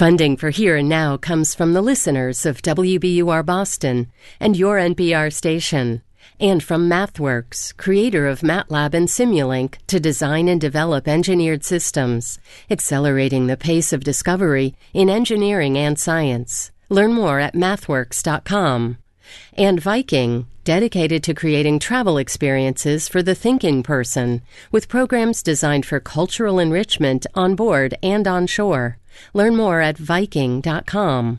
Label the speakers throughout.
Speaker 1: Funding for Here and Now comes from the listeners of WBUR Boston and your NPR station, and from MathWorks, creator of MATLAB and Simulink to design and develop engineered systems, accelerating the pace of discovery in engineering and science. Learn more at mathworks.com. And Viking, dedicated to creating travel experiences for the thinking person, with programs designed for cultural enrichment on board and on shore. Learn more at Viking.com.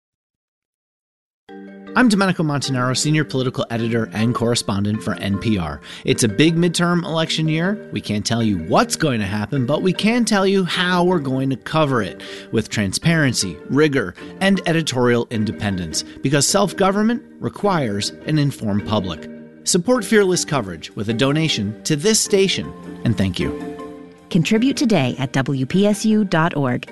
Speaker 2: I'm Domenico Montanaro, senior political editor and correspondent for NPR. It's a big midterm election year. We can't tell you what's going to happen, but we can tell you how we're going to cover it with transparency, rigor, and editorial independence, because self-government requires an informed public. Support fearless coverage with a donation to this station, and thank you.
Speaker 3: Contribute today at WPSU.org.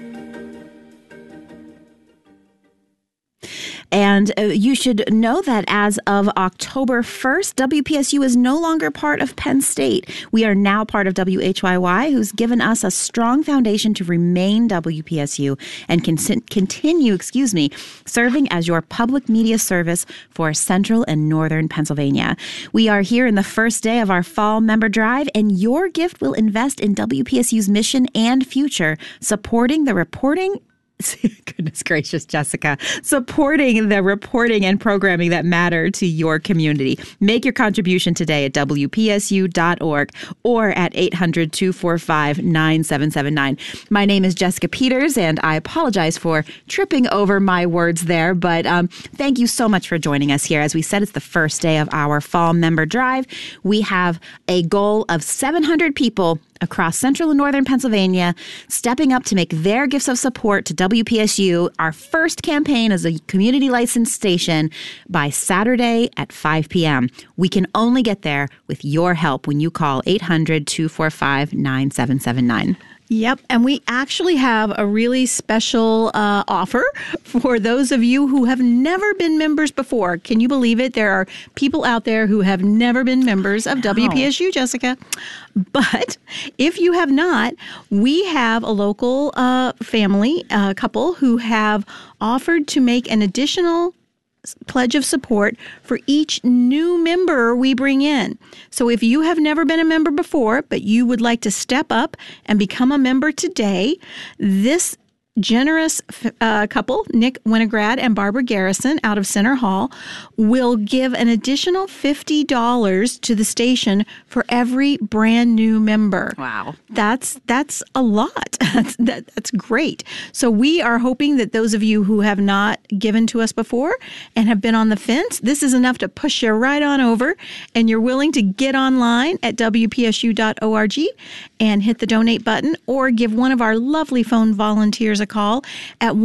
Speaker 3: And you should know that as of October 1st, WPSU is no longer part of Penn State. We are now part of WHYY, who's given us a strong foundation to remain WPSU and continue, serving as your public media service for Central and Northern Pennsylvania. We are here in the first day of our fall member drive, and your gift will invest in WPSU's mission and future, supporting the reporting. Goodness gracious, Jessica. Supporting the reporting and programming that matter to your community. Make your contribution today at WPSU.org or at 800-245-9779. My name is Jessica Peters, and I apologize for tripping over my words there, but thank you so much for joining us here. As we said, it's the first day of our fall member drive. We have a goal of 700 people across Central and Northern Pennsylvania stepping up to make their gifts of support to WPSU, our first campaign as a community licensed station, by Saturday at 5 p.m. We can only get there with your help when you call 800-245-9779.
Speaker 4: Yep, and we actually have a really special offer for those of you who have never been members before. Can you believe it? There are people out there who have never been members of WPSU, Jessica. But if you have not, we have a local family, couple, who have offered to make an additional pledge of support for each new member we bring in. So if you have never been a member before, but you would like to step up and become a member today, this generous couple, Nick Winograd and Barbara Garrison out of Center Hall, will give an additional $50 to the station for every brand new member.
Speaker 3: Wow.
Speaker 4: That's a lot. That's great. So we are hoping that those of you who have not given to us before and have been on the fence, this is enough to push you right on over, and you're willing to get online at WPSU.org and hit the donate button, or give one of our lovely phone volunteers a call at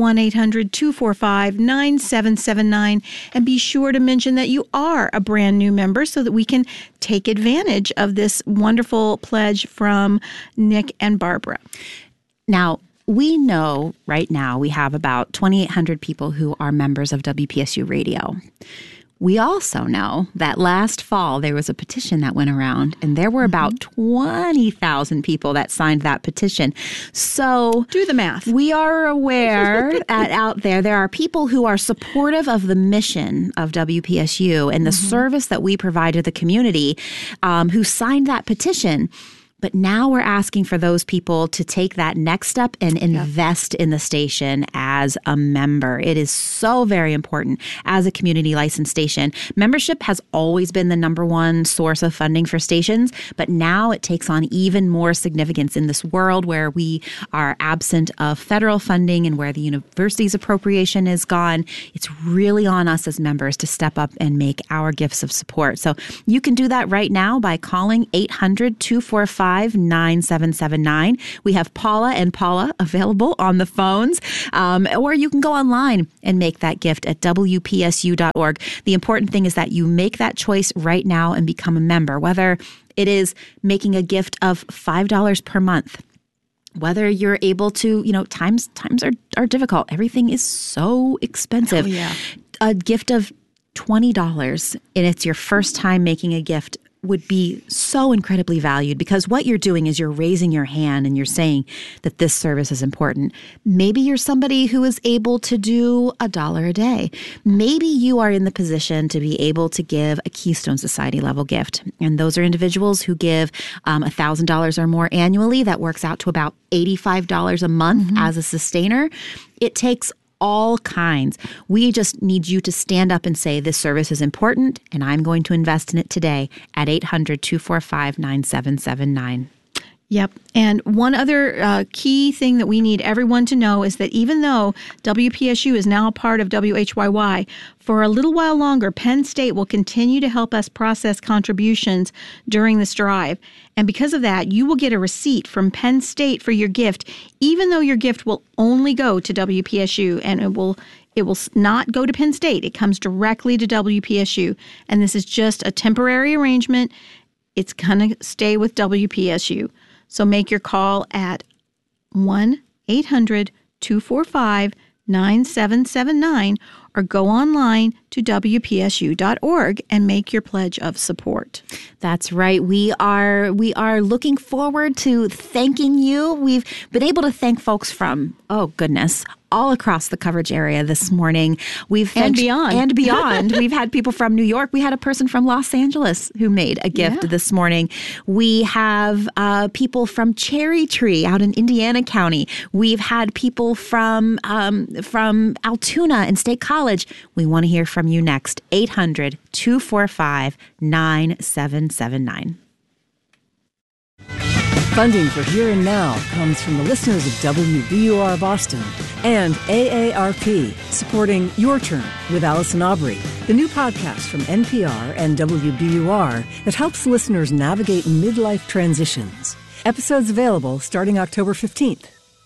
Speaker 4: 1-800-245-9779, and be sure to mention that you are a brand new member so that we can take advantage of this wonderful pledge from Nick and Barbara.
Speaker 3: Now, we know right now we have about 2,800 people who are members of WPSU Radio. We also know that last fall there was a petition that went around, and there were about 20,000 people that signed that petition. So
Speaker 4: do the math.
Speaker 3: We are aware that out there are people who are supportive of the mission of WPSU and the service that we provide to the community, who signed that petition. But now we're asking for those people to take that next step and invest in the station as a member. It is so very important as a community licensed station. Membership has always been the number one source of funding for stations, but now it takes on even more significance in this world where we are absent of federal funding and where the university's appropriation is gone. It's really on us as members to step up and make our gifts of support. So you can do that right now by calling 800-245-9779. We have Paula and Paula available on the phones, or you can go online and make that gift at WPSU.org. The important thing is that you make that choice right now and become a member, whether it is making a gift of $5 per month, whether you're able to, times are difficult. Everything is so expensive.
Speaker 4: Oh, yeah.
Speaker 3: A gift of $20, and it's your first time making a gift would be so incredibly valued, because what you're doing is you're raising your hand and you're saying that this service is important. Maybe you're somebody who is able to do $1 a day. Maybe you are in the position to be able to give a Keystone Society level gift. And those are individuals who give $1,000 or more annually. That works out to about $85 a month as a sustainer. It takes all kinds. We just need you to stand up and say, this service is important and I'm going to invest in it today at 800-245-9779.
Speaker 4: Yep. And one other key thing that we need everyone to know is that even though WPSU is now a part of WHYY, for a little while longer, Penn State will continue to help us process contributions during this drive. And because of that, you will get a receipt from Penn State for your gift, even though your gift will only go to WPSU, and it will not go to Penn State. It comes directly to WPSU. And this is just a temporary arrangement. It's going to stay with WPSU. So make your call at 1-800-245-9779 or go online to WPSU.org and make your pledge of support.
Speaker 3: That's right. We are looking forward to thanking you. We've been able to thank folks from, oh goodness, all across the coverage area this morning. We've thanked, and beyond. We've had people from New York. We had a person from Los Angeles who made a gift this morning. We have people from Cherry Tree out in Indiana County. We've had people from Altoona and State College. We want to hear from you next. 800-245-9779.
Speaker 5: Funding for Here and Now comes from the listeners of WBUR Boston and AARP, supporting Your Turn with Allison Aubrey, the new podcast from NPR and WBUR that helps listeners navigate midlife transitions. Episodes available starting October 15th.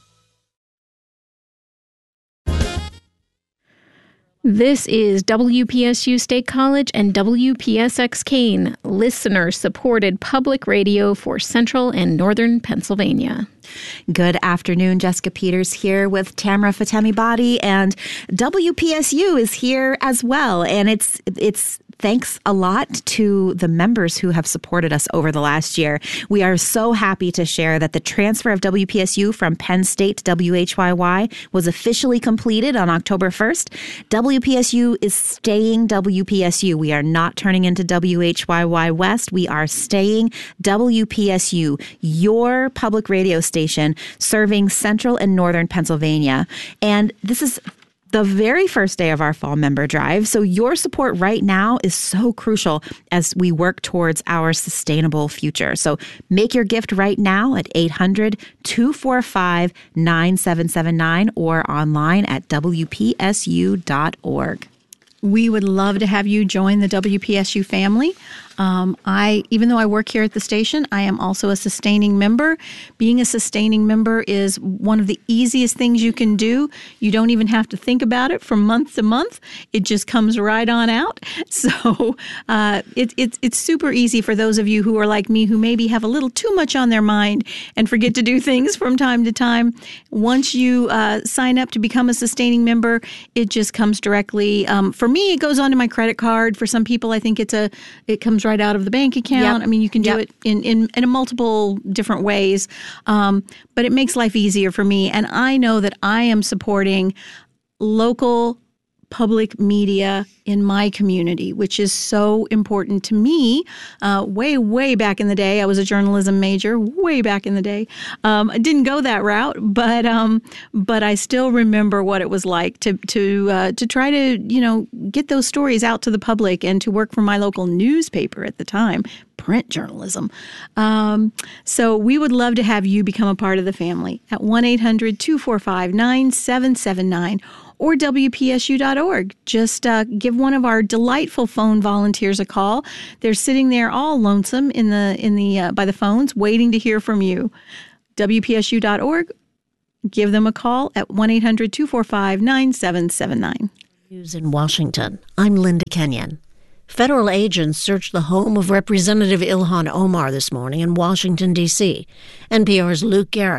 Speaker 6: This is WPSU State College and WPSX Keene, listener-supported public radio for Central and Northern Pennsylvania.
Speaker 3: Good afternoon. Jessica Peters here with Tamara Fatemi-Badi, and WPSU is here as well. And it's thanks a lot to the members who have supported us over the last year. We are so happy to share that the transfer of WPSU from Penn State to WHYY was officially completed on October 1st. WPSU is staying WPSU. We are not turning into WHYY West. We are staying WPSU, your public radio station serving Central and Northern Pennsylvania. And this is the very first day of our fall member drive. So your support right now is so crucial as we work towards our sustainable future. So make your gift right now at 800-245-9779 or online at WPSU.org.
Speaker 4: We would love to have you join the WPSU family. Even though I work here at the station, I am also a sustaining member. Being a sustaining member is one of the easiest things you can do. You don't even have to think about it from month to month. It just comes right on out. So it's super easy for those of you who are like me, who maybe have a little too much on their mind and forget to do things from time to time. Once you sign up to become a sustaining member, it just comes directly. For me, it goes onto my credit card. For some people, I think it comes right out of the bank account. Yep. I mean, you can do it in multiple different ways, but it makes life easier for me. And I know that I am supporting local public media in my community, which is so important to me. Way back in the day, I was a journalism major. Way back in the day, I didn't go that route, but I still remember what it was like to try to get those stories out to the public and to work for my local newspaper at the time, print journalism. So we would love to have you become a part of the family at 1-800-245-9779. or WPSU.org. Just give one of our delightful phone volunteers a call. They're sitting there all lonesome in the by the phones, waiting to hear from you. WPSU.org. Give them a call at 1-800-245-9779.
Speaker 7: News in Washington. I'm Linda Kenyon. Federal agents searched the home of Representative Ilhan Omar this morning in Washington, D.C. NPR's Luke Garrick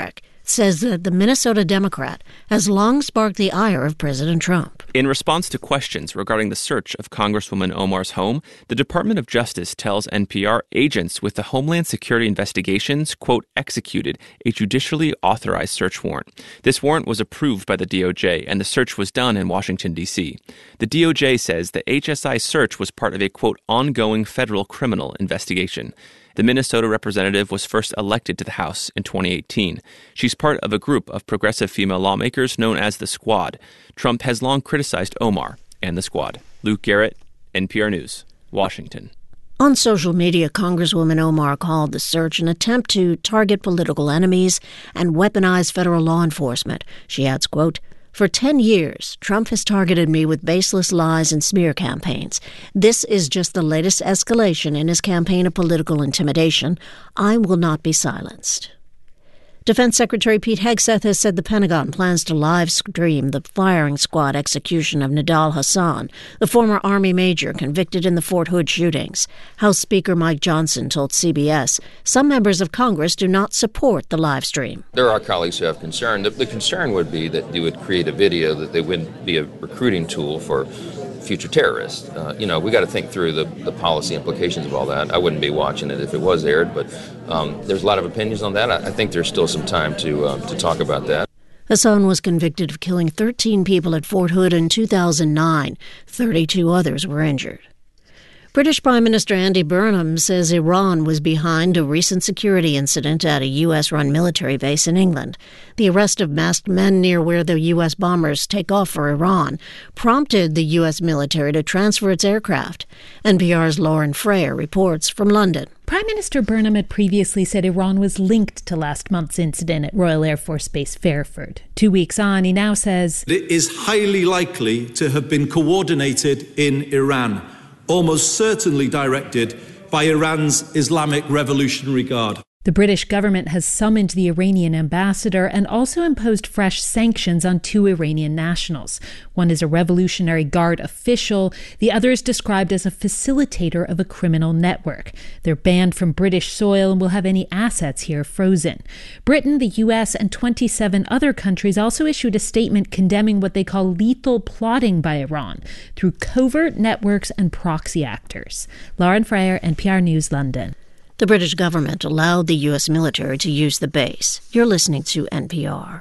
Speaker 7: says that the Minnesota Democrat has long sparked the ire of President Trump.
Speaker 8: In response to questions regarding the search of Congresswoman Omar's home, the Department of Justice tells NPR agents with the Homeland Security Investigations, quote, executed a judicially authorized search warrant. This warrant was approved by the DOJ, and the search was done in Washington, D.C. The DOJ says the HSI search was part of a, quote, ongoing federal criminal investigation. The Minnesota representative was first elected to the House in 2018. She's part of a group of progressive female lawmakers known as the Squad. Trump has long criticized Omar and the Squad. Luke Garrett, NPR News, Washington.
Speaker 7: On social media, Congresswoman Omar called the search an attempt to target political enemies and weaponize federal law enforcement. She adds, quote, "For 10 years, Trump has targeted me with baseless lies and smear campaigns. This is just the latest escalation in his campaign of political intimidation. I will not be silenced." Defense Secretary Pete Hegseth has said the Pentagon plans to live stream the firing squad execution of Nidal Hasan, the former Army major convicted in the Fort Hood shootings. House Speaker Mike Johnson told CBS some members of Congress do not support the live stream.
Speaker 9: There are colleagues who have concern. The concern would be that you would create a video that they wouldn't be a recruiting tool for future terrorists. We got to think through the policy implications of all that. I wouldn't be watching it if it was aired, but there's a lot of opinions on that. I think there's still some time to talk about that.
Speaker 7: Hassan was convicted of killing 13 people at Fort Hood in 2009. 32 others were injured. British Prime Minister Andy Burnham says Iran was behind a recent security incident at a U.S.-run military base in England. The arrest of masked men near where the U.S. bombers take off for Iran prompted the U.S. military to transfer its aircraft. NPR's Lauren Freyer reports from London.
Speaker 10: Prime Minister Burnham had previously said Iran was linked to last month's incident at Royal Air Force Base Fairford. 2 weeks on, he now says
Speaker 11: it is highly likely to have been coordinated in Iran, almost certainly directed by Iran's Islamic Revolutionary Guard.
Speaker 10: The British government has summoned the Iranian ambassador and also imposed fresh sanctions on 2 Iranian nationals. One is a Revolutionary Guard official. The other is described as a facilitator of a criminal network. They're banned from British soil and will have any assets here frozen. Britain, the U.S., and 27 other countries also issued a statement condemning what they call lethal plotting by Iran through covert networks and proxy actors. Lauren Freyer, NPR News, London.
Speaker 7: The British government allowed the U.S. military to use the base. You're listening to NPR.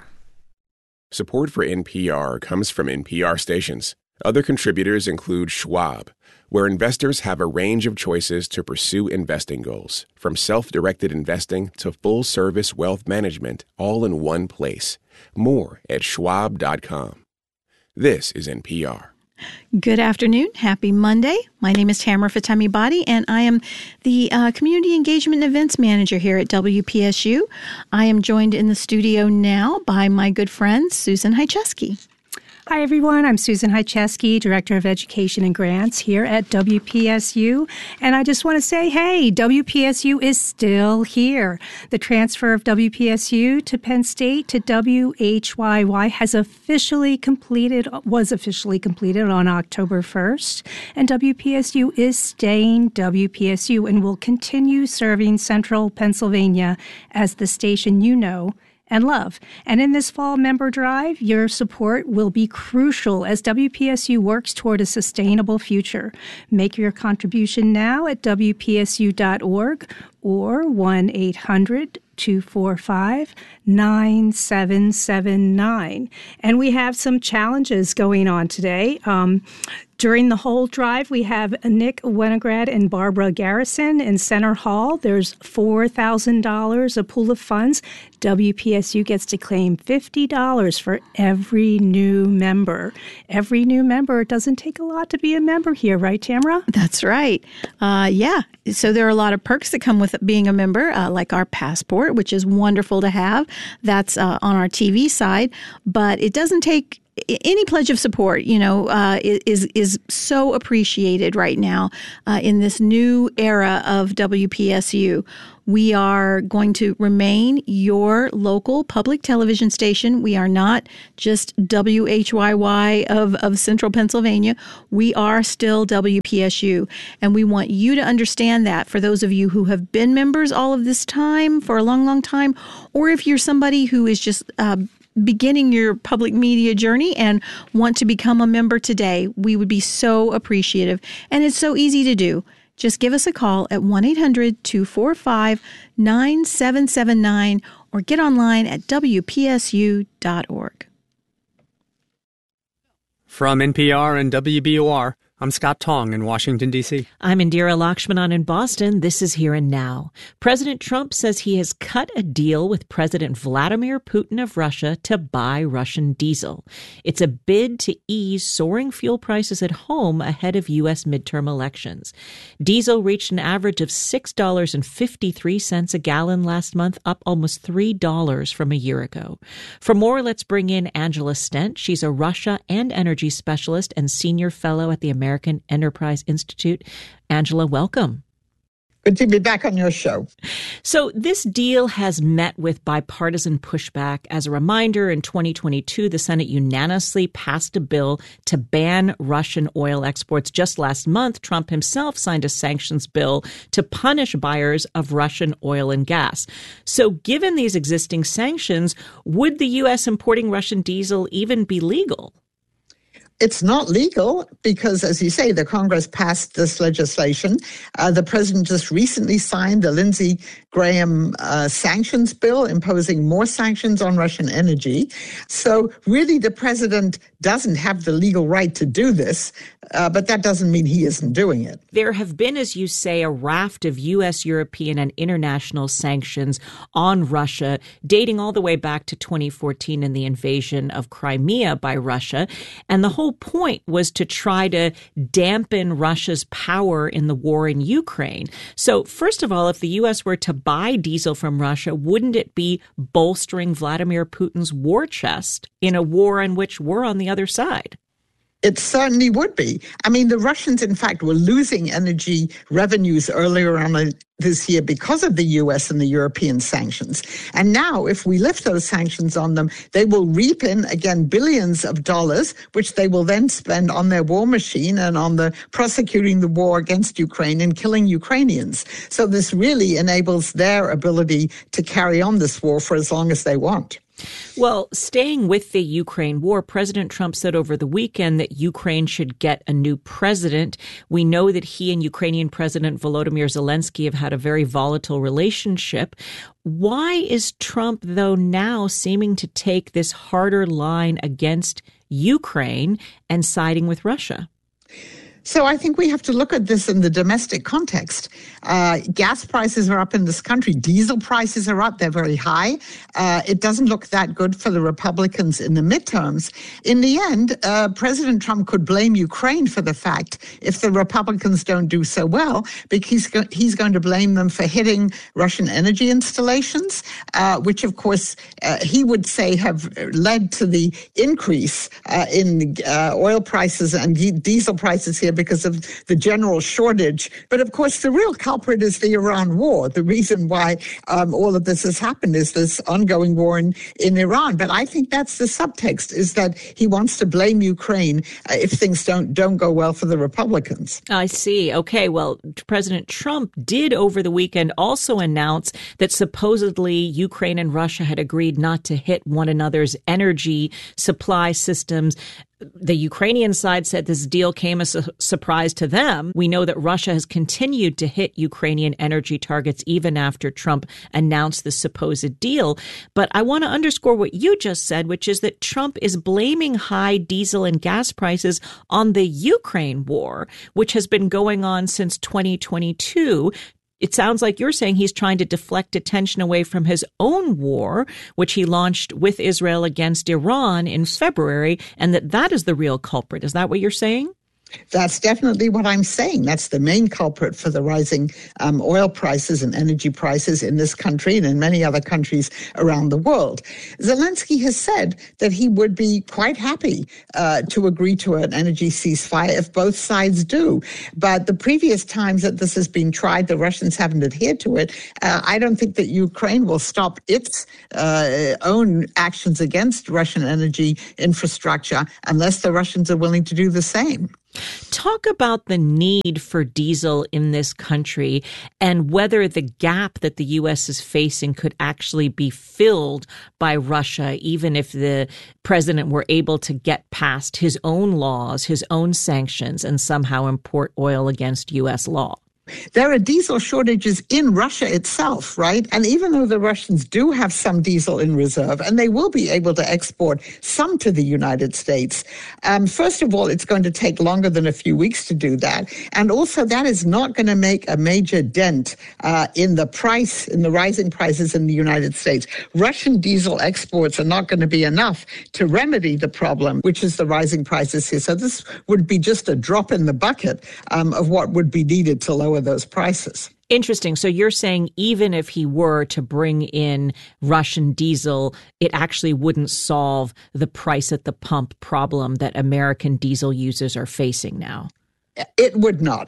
Speaker 12: Support for NPR comes from NPR stations. Other contributors include Schwab, where investors have a range of choices to pursue investing goals, from self-directed investing to full-service wealth management, all in one place. More at schwab.com. This is NPR.
Speaker 4: Good afternoon. Happy Monday. My name is Tamara Fatemi-Badi, and I am the Community Engagement and Events Manager here at WPSU. I am joined in the studio now by my good friend, Susan Hycheski.
Speaker 13: Hi, everyone. I'm Susan Hycheski, Director of Education and Grants here at WPSU. And I just want to say, hey, WPSU is still here. The transfer of WPSU to Penn State to WHYY was officially completed on October 1st. And WPSU is staying WPSU and will continue serving Central Pennsylvania as the station you know and love. And in this fall member drive, your support will be crucial as WPSU works toward a sustainable future. Make your contribution now at WPSU.org or 1-800-245-9779. And we have some challenges going on today. During the whole drive, we have Nick Winograd and Barbara Garrison in Center Hall. There's $4,000, a pool of funds. WPSU gets to claim $50 for every new member. Every new member. It doesn't take a lot to be a member here, right, Tamara?
Speaker 4: That's right. Yeah. So there are a lot of perks that come with being a member, like our passport, which is wonderful to have. That's on our TV side. But it doesn't take any pledge of support, is so appreciated right now in this new era of WPSU. We are going to remain your local public television station. We are not just WHYY of Central Pennsylvania. We are still WPSU. And we want you to understand that for those of you who have been members all of this time, for a long, long time, or if you're somebody who is just beginning your public media journey and want to become a member today, we would be so appreciative. And it's so easy to do. Just give us a call at 1-800-245-9779 or get online at WPSU.org.
Speaker 14: From NPR and WBUR, I'm Scott Tong in Washington, D.C.
Speaker 15: I'm Indira Lakshmanan in Boston. This is Here and Now. President Trump says he has cut a deal with President Vladimir Putin of Russia to buy Russian diesel. It's a bid to ease soaring fuel prices at home ahead of U.S. midterm elections. Diesel reached an average of $6.53 a gallon last month, up almost $3 from a year ago. For more, let's bring in Angela Stent. She's a Russia and energy specialist and senior fellow at the American Enterprise Institute. Angela, welcome.
Speaker 16: Good to be back on your show.
Speaker 15: So this deal has met with bipartisan pushback. As a reminder, in 2022, the Senate unanimously passed a bill to ban Russian oil exports. Just last month, Trump himself signed a sanctions bill to punish buyers of Russian oil and gas. So given these existing sanctions, would the U.S. importing Russian diesel even be legal?
Speaker 16: It's not legal because, as you say, the Congress passed this legislation. The president just recently signed the Lindsey Graham sanctions bill, imposing more sanctions on Russian energy. So really, the president doesn't have the legal right to do this, but that doesn't mean he isn't doing it.
Speaker 15: There have been, as you say, a raft of U.S., European, and international sanctions on Russia, dating all the way back to 2014 and the invasion of Crimea by Russia. And the whole point was to try to dampen Russia's power in the war in Ukraine. So first of all, if the U.S. were to buy diesel from Russia, wouldn't it be bolstering Vladimir Putin's war chest in a war in which we're on the other side?
Speaker 16: It certainly would be. I mean, the Russians, in fact, were losing energy revenues earlier on this year because of the U.S. and the European sanctions. And now, if we lift those sanctions on them, they will reap in, again, billions of dollars, which they will then spend on their war machine and on the prosecuting the war against Ukraine and killing Ukrainians. So this really enables their ability to carry on this war for as long as they want.
Speaker 15: Well, staying with the Ukraine war, President Trump said over the weekend that Ukraine should get a new president. We know that he and Ukrainian President Volodymyr Zelensky have had a very volatile relationship. Why is Trump, though, now seeming to take this harder line against Ukraine and siding with Russia?
Speaker 16: So I think we have to look at this in the domestic context. Gas prices are up in this country. Diesel prices are up. They're very high. It doesn't look that good for the Republicans in the midterms. In the end, President Trump could blame Ukraine for the fact if the Republicans don't do so well, because he's going to blame them for hitting Russian energy installations, which, of course, he would say have led to the increase in oil prices and diesel prices here because of the general shortage. But of course, the real culprit is the Iran war. The reason why all of this has happened is this ongoing war in Iran. But I think that's the subtext, is that he wants to blame Ukraine if things don't go well for the Republicans.
Speaker 15: I see. Okay, well, President Trump did over the weekend also announce that supposedly Ukraine and Russia had agreed not to hit one another's energy supply systems. The Ukrainian side said this deal came as a surprise to them. We know that Russia has continued to hit Ukrainian energy targets even after Trump announced the supposed deal. But I want to underscore what you just said, which is that Trump is blaming high diesel and gas prices on the Ukraine war, which has been going on since 2022. It sounds like you're saying he's trying to deflect attention away from his own war, which he launched with Israel against Iran in February, and that is the real culprit. Is that what you're saying?
Speaker 16: That's definitely what I'm saying. That's the main culprit for the rising oil prices and energy prices in this country and in many other countries around the world. Zelensky has said that he would be quite happy to agree to an energy ceasefire if both sides do. But the previous times that this has been tried, the Russians haven't adhered to it. I don't think that Ukraine will stop its own actions against Russian energy infrastructure unless the Russians are willing to do the same.
Speaker 15: Talk about the need for diesel in this country and whether the gap that the U.S. is facing could actually be filled by Russia, even if the president were able to get past his own laws, his own sanctions, and somehow import oil against U.S. law.
Speaker 16: There are diesel shortages in Russia itself, right? And even though the Russians do have some diesel in reserve, and they will be able to export some to the United States, first of all, it's going to take longer than a few weeks to do that. And also, that is not going to make a major dent in the price, in the rising prices in the United States. Russian diesel exports are not going to be enough to remedy the problem, which is the rising prices here. So this would be just a drop in the bucket of what would be needed to lower those prices.
Speaker 15: Interesting. So you're saying even if he were to bring in Russian diesel, it actually wouldn't solve the price at the pump problem that American diesel users are facing now?
Speaker 16: It would not.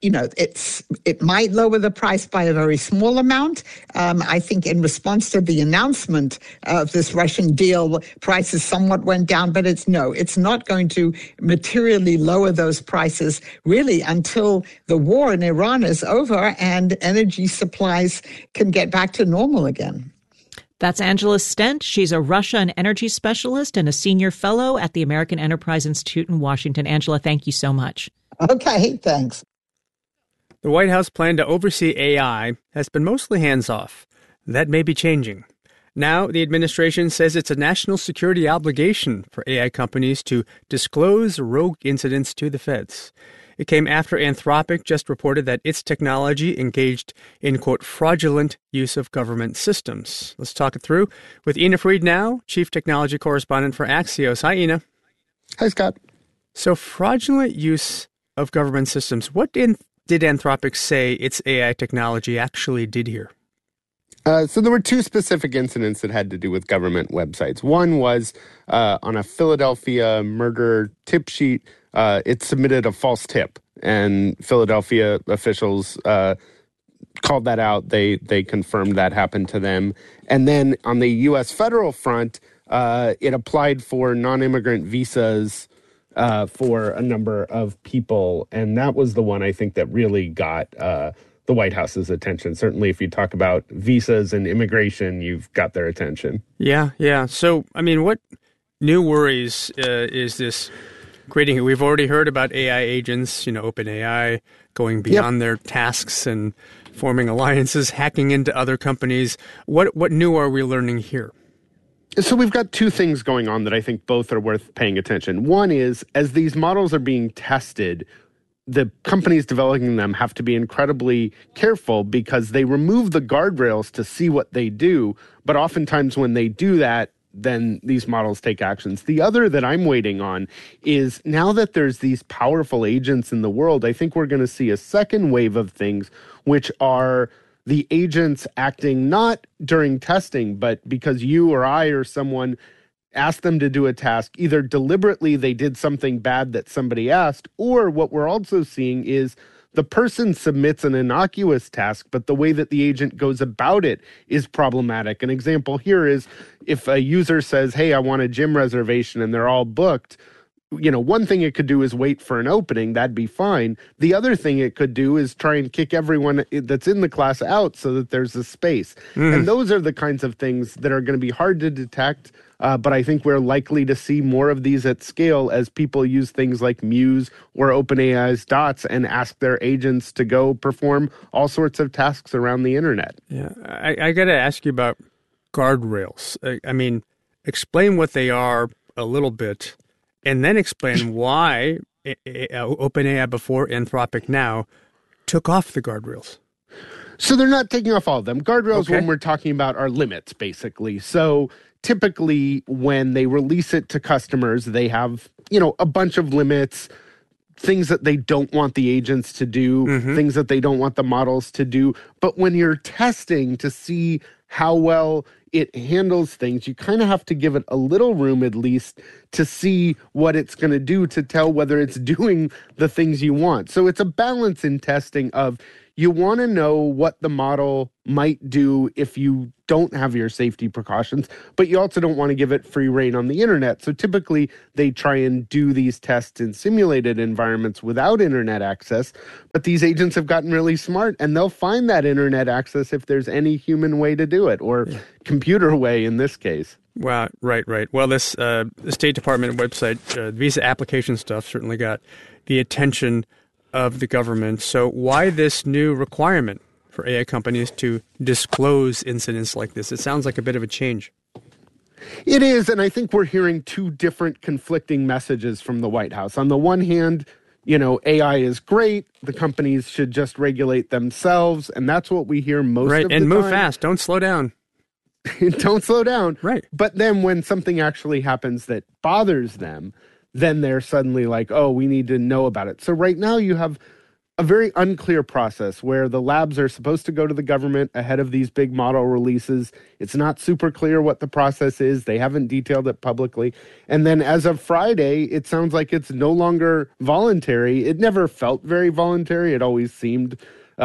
Speaker 16: It might lower the price by a very small amount. I think in response to the announcement of this Russian deal, prices somewhat went down, but it's not going to materially lower those prices really until the war in Iran is over and energy supplies can get back to normal again.
Speaker 15: That's Angela Stent. She's a Russia and energy specialist and a senior fellow at the American Enterprise Institute in Washington. Angela, thank you so much.
Speaker 16: Okay, thanks.
Speaker 14: The White House plan to oversee AI has been mostly hands-off. That may be changing. Now, the administration says it's a national security obligation for AI companies to disclose rogue incidents to the feds. It came after Anthropic just reported that its technology engaged in, quote, fraudulent use of government systems. Let's talk it through with Ina Fried-Now, Chief Technology Correspondent for Axios. Hi, Ina.
Speaker 17: Hi, Scott.
Speaker 14: So fraudulent use of government systems. What did Anthropic say its AI technology actually did here?
Speaker 17: So there were two specific incidents that had to do with government websites. One was on a Philadelphia murder tip sheet. It submitted a false tip, and Philadelphia officials called that out. They confirmed that happened to them. And then on the U.S. federal front, it applied for non-immigrant visas for a number of people. And that was the one I think that really got the White House's attention. Certainly, if you talk about visas and immigration, you've got their attention.
Speaker 14: Yeah. So, I mean, what new worries is this creating? We've already heard about AI agents, OpenAI going beyond their tasks and forming alliances, hacking into other companies. What new are we learning here?
Speaker 17: So we've got two things going on that I think both are worth paying attention. One is, as these models are being tested, the companies developing them have to be incredibly careful because they remove the guardrails to see what they do. But oftentimes when they do that, then these models take actions. The other that I'm waiting on is now that there's these powerful agents in the world, I think we're going to see a second wave of things, which are the agents acting not during testing, but because you or I or someone asked them to do a task, either deliberately they did something bad that somebody asked, or what we're also seeing is the person submits an innocuous task, but the way that the agent goes about it is problematic. An example here is if a user says, hey, I want a gym reservation, and they're all booked, one thing it could do is wait for an opening. That'd be fine. The other thing it could do is try and kick everyone that's in the class out so that there's a space. And those are the kinds of things that are going to be hard to detect. But I think we're likely to see more of these at scale as people use things like Muse or OpenAI's Dots and ask their agents to go perform all sorts of tasks around the internet.
Speaker 14: Yeah, I got to ask you about guardrails. I mean, explain what they are a little bit, and then explain why OpenAI before Anthropic now took off the guardrails.
Speaker 17: So they're not taking off all of them. Guardrails, when we're talking about, are limits, basically. So typically when they release it to customers, they have, a bunch of limits. things that they don't want the agents to do, things that they don't want the models to do. But when you're testing to see how well it handles things, you kind of have to give it a little room at least to see what it's going to do to tell whether it's doing the things you want. So it's a balance in testing of you want to know what the model might do if you don't have your safety precautions, but you also don't want to give it free rein on the internet. So typically they try and do these tests in simulated environments without internet access, but these agents have gotten really smart and they'll find that internet access if there's any human way to do it, or computer way in this case.
Speaker 14: Wow, right. Well, this the State Department website, visa application stuff certainly got the attention of the government. So why this new requirement for AI companies to disclose incidents like this? It sounds like a bit of a change.
Speaker 17: It is, and I think we're hearing two different conflicting messages from the White House. On the one hand, AI is great. The companies should just regulate themselves, and that's what we hear most of the time.
Speaker 14: Right, and move fast. Don't slow down.
Speaker 17: Don't slow down.
Speaker 14: Right.
Speaker 17: But then when something actually happens that bothers them, then they're suddenly like, oh, we need to know about it. So right now you have a very unclear process where the labs are supposed to go to the government ahead of these big model releases. It's not super clear what the process is. They haven't detailed it publicly. And then as of Friday, it sounds like it's no longer voluntary. It never felt very voluntary. It always seemed,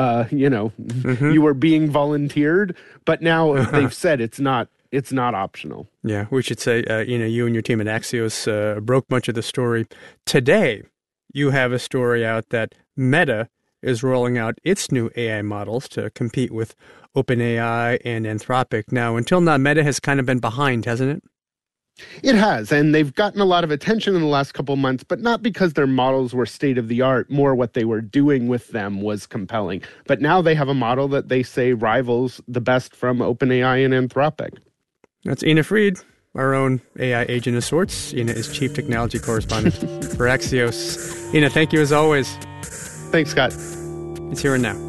Speaker 17: you were being volunteered. But now they've said it's not optional.
Speaker 14: Yeah, we should say, you and your team at Axios broke much of the story. Today, you have a story out that Meta is rolling out its new AI models to compete with OpenAI and Anthropic. Now, until now, Meta has kind of been behind, hasn't it?
Speaker 17: It has, and they've gotten a lot of attention in the last couple of months, but not because their models were state-of-the-art. More what they were doing with them was compelling. But now they have a model that they say rivals the best from OpenAI and Anthropic. That's
Speaker 14: Ina Fried, our own AI agent of sorts. Ina is Chief Technology Correspondent for Axios. Ina, thank you as always.
Speaker 17: Thanks, Scott.
Speaker 14: It's Here and Now.